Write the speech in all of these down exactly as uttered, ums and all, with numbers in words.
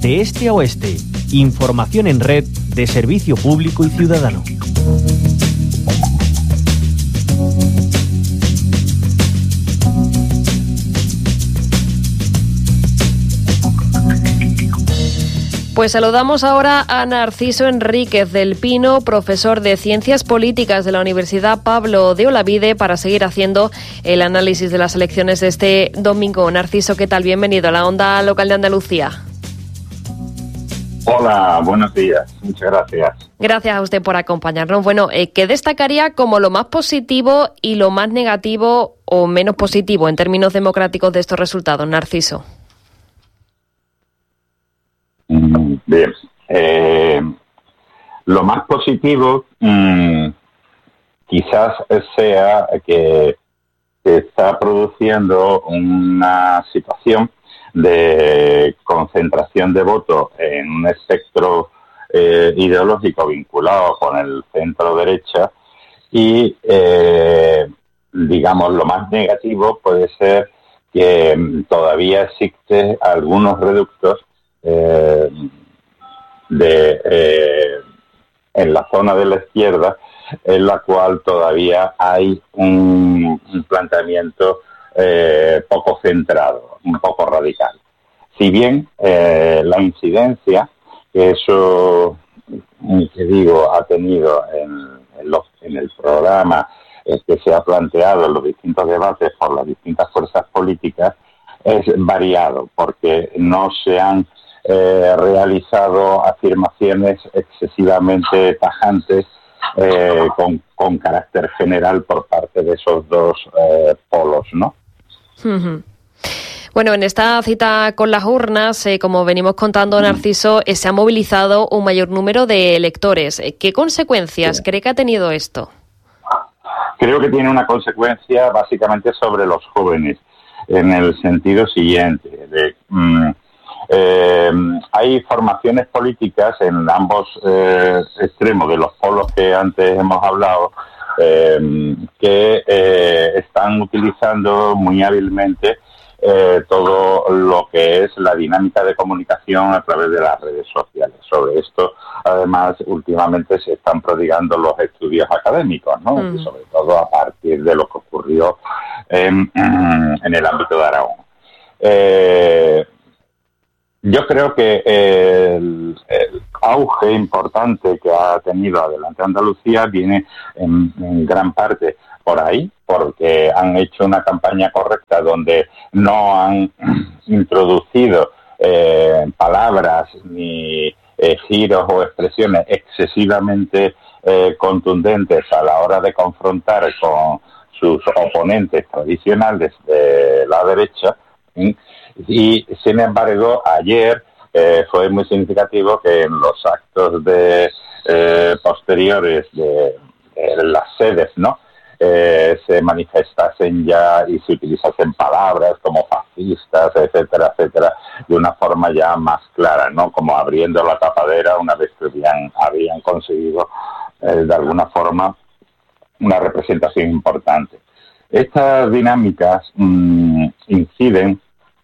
de este a oeste. Información en red de servicio público y ciudadano. Pues saludamos ahora a Narciso Enríquez del Pino, profesor de Ciencias Políticas de la Universidad Pablo de Olavide, para seguir haciendo el análisis de las elecciones de este domingo. Narciso, ¿qué tal? Bienvenido a la Onda Local de Andalucía. Hola, buenos días. Muchas gracias. Gracias a usted por acompañarnos. Bueno, eh, ¿qué destacaría como lo más positivo y lo más negativo o menos positivo en términos democráticos de estos resultados, Narciso? Bien, eh, lo más positivo mmm, quizás sea que se está produciendo una situación de concentración de votos en un espectro eh, ideológico vinculado con el centro derecha y, eh, digamos, lo más negativo puede ser que todavía existe algunos reductos Eh, de eh, en la zona de la izquierda en la cual todavía hay un, un planteamiento eh, poco centrado, un poco radical. Si bien eh, la incidencia que eso, que digo, ha tenido en, en, los, en el programa eh, que se ha planteado en los distintos debates por las distintas fuerzas políticas es variado, porque no se han Eh, realizado afirmaciones excesivamente tajantes eh, con, con carácter general por parte de esos dos eh, polos, ¿no? Uh-huh. Bueno, en esta cita con las urnas, eh, como venimos contando, Narciso, eh, se ha movilizado un mayor número de electores. ¿Qué consecuencias sí. cree que ha tenido esto? Creo que tiene una consecuencia básicamente sobre los jóvenes, en el sentido siguiente, de... Mmm, Eh, hay formaciones políticas en ambos eh, extremos de los polos que antes hemos hablado eh, que eh, están utilizando muy hábilmente eh, todo lo que es la dinámica de comunicación a través de las redes sociales. Sobre esto, además, últimamente se están prodigando los estudios académicos, ¿no? Mm. Y sobre todo a partir de lo que ocurrió en, en el ámbito de Aragón. Eh, Yo creo que el, el auge importante que ha tenido Adelante Andalucía viene en, en gran parte por ahí, porque han hecho una campaña correcta donde no han introducido eh, palabras ni eh, giros o expresiones excesivamente eh, contundentes a la hora de confrontar con sus oponentes tradicionales de la derecha, ¿sí? Y, sin embargo, ayer eh, fue muy significativo que en los actos de eh, posteriores de, de las sedes, ¿no? Eh, se manifestasen ya y se utilizasen palabras como fascistas, etcétera, etcétera, de una forma ya más clara, ¿no? Como abriendo la tapadera una vez que habían, habían conseguido, eh, de alguna forma, una representación importante. Estas dinámicas mmm, inciden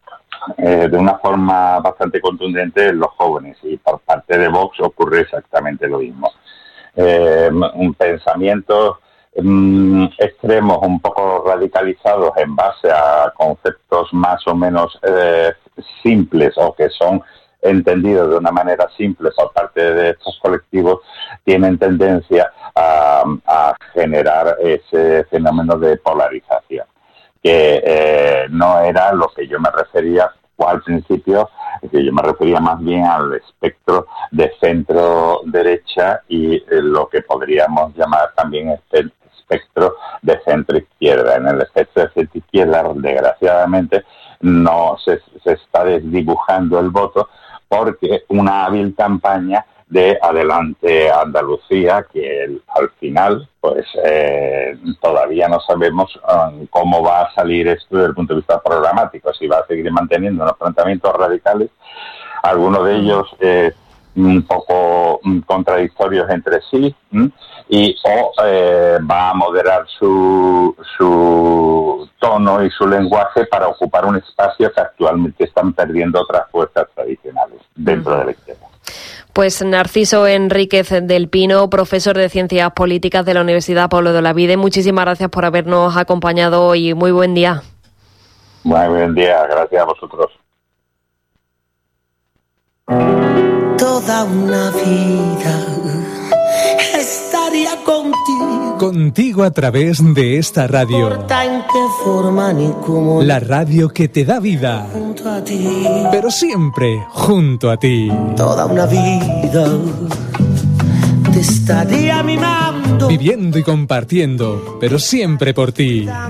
Eh, de una forma bastante contundente en los jóvenes, y por parte de Vox ocurre exactamente lo mismo. Eh, un pensamiento um, extremos, un poco radicalizados en base a conceptos más o menos eh, simples o que son entendidos de una manera simple por parte de estos colectivos, tienen tendencia a, a generar ese fenómeno de polarización, que eh, no era lo que yo me refería al principio, que yo me refería más bien al espectro de centro-derecha y eh, lo que podríamos llamar también este espectro de centro-izquierda. En el espectro de centro-izquierda, desgraciadamente, no se, se está desdibujando el voto porque una hábil campaña de Adelante Andalucía, que el, al final, pues eh, todavía no sabemos um, cómo va a salir esto desde el punto de vista programático, si va a seguir manteniendo unos planteamientos radicales, algunos de ellos eh, un poco contradictorios entre sí, ¿m? y o eh, va a moderar su, su tono y su lenguaje para ocupar un espacio que actualmente están perdiendo otras fuerzas tradicionales dentro uh-huh. de la izquierda. Pues Narciso Enríquez del Pino, profesor de Ciencias Políticas de la Universidad Pablo de Olavide, muchísimas gracias por habernos acompañado hoy. Muy buen día. Muy buen día, gracias a vosotros. Toda una vida estaría contigo. Contigo a través de esta radio. No importa en qué forma ni cómo. La radio que te da vida. Junto a ti. Pero siempre junto a ti. Toda una vida te estaría mimando. Viviendo y compartiendo, pero siempre por ti.